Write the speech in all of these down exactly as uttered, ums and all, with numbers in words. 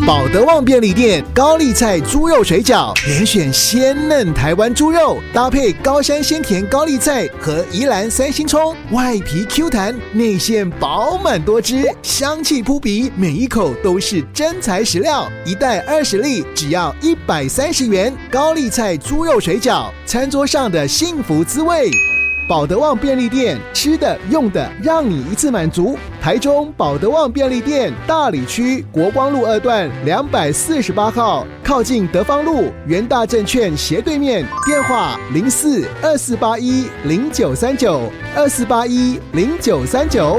保德旺便利店高丽菜猪肉水饺，连选鲜嫩台湾猪肉，搭配高山鲜甜高丽菜和宜兰三星葱，外皮 Q 弹，内馅饱满多汁，香气扑鼻，每一口都是真材实料。一袋二十粒，只要一百三十元。高丽菜猪肉水饺，餐桌上的幸福滋味。保德旺便利店，吃的用的让你一次满足。台中保德旺便利店大里区国光路二段两百四十八号，靠近德芳路元大证券斜对面，电话零四二四八一零九三九二四八一零九三九。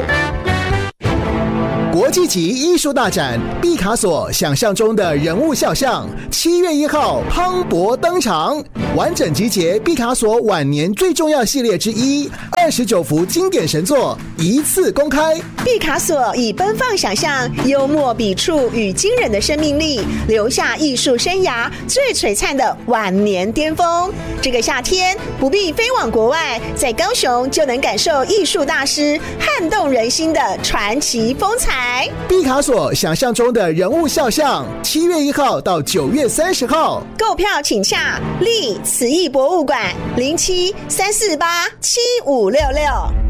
国际级艺术大展毕卡索想象中的人物肖像，七月一号磅礴登场，完整集结毕卡索晚年最重要系列之一，二十九幅经典神作一次公开。 毕卡索以奔放想象、幽默笔触与惊人的生命力，留下艺术生涯最璀璨的晚年巅峰。这个夏天不必飞往国外，在高雄就能感受艺术大师撼动人心的传奇风采。 毕卡索想象中的人物肖像，七月一号到九月三十号， 购票请洽立慈艺博物馆零七三四八七五六六。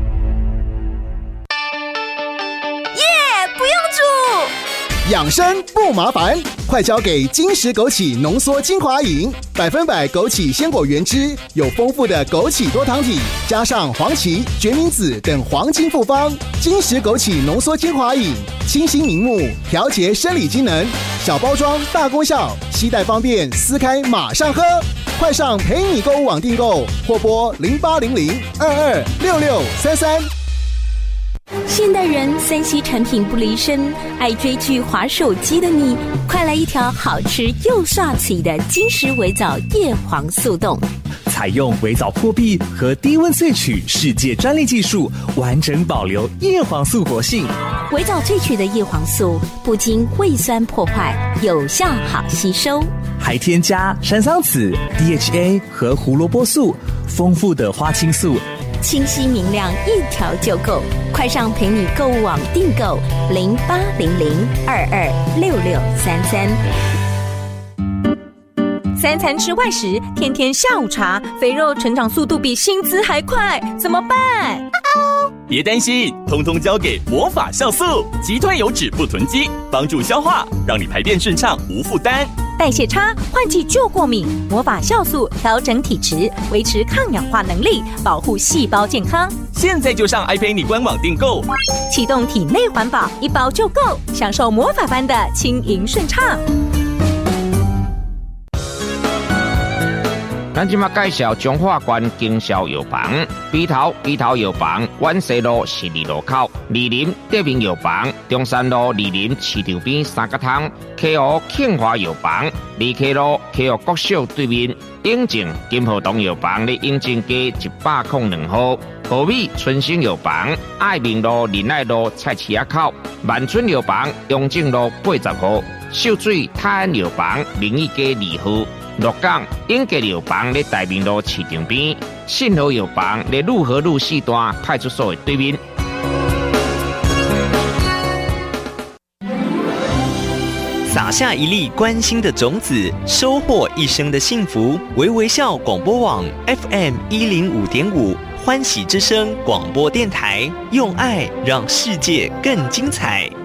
耶，不用煮， 养生不麻烦，快交给金石枸杞浓缩精华饮，百分百枸杞鲜果原汁，有丰富的枸杞多糖体，加上黄芪、决明子等黄金复方。金石枸杞浓缩精华饮，清新明目，调节生理机能，小包装大功效，携带方便，撕开马上喝。快上陪你购物网订购，或拨零八零零二二六六三三。 现代人三 C 产品不离身，爱追剧滑手机的你，快来一条好吃又刷嘴的金石微藻叶黄素冻。 采用微藻破壁和低温萃取世界专利技术，完整保留叶黄素活性。 微藻萃取的叶黄素不经胃酸破坏，有效好吸收， 还添加山桑子、D H A 和胡萝卜素，丰富的花青素， 清晰明亮，一条就够。快上陪你购物网订购零八零零二二六六三三。 三餐吃外食，天天下午茶，肥肉成长速度比薪资还快，怎么办？ 别担心，通通交给魔法酵素，击退油脂不囤积，帮助消化，让你排便顺畅无负担。 代谢差，换季就过敏，魔法酵素调整体质，维持抗氧化能力，保护细胞健康。 现在就上爱陪你官网订购， 启动体内环保，一包就够，享受魔法般的轻盈顺畅。 咱今麦介绍中华关经销药房，鼻头鼻头药房，万西路十二路口，二林德明药房，中山路二林市场边三角汤 ，K O 庆华药房，二 K 路 K O 国小对面，永靖金河东药房咧永靖街一百零两号，和美春兴药房，爱民路仁爱路菜市仔口，万春药房永靖路八十号，秀水泰安药房明义街二号。鹿港永吉药房咧大明路市场边，信和药房咧路和路四段派出所的对面。 撒下一粒关心的种子，收获一生的幸福。微微笑广播网 F M 一零五点五，欢喜之声广播电台，用爱让世界更精彩。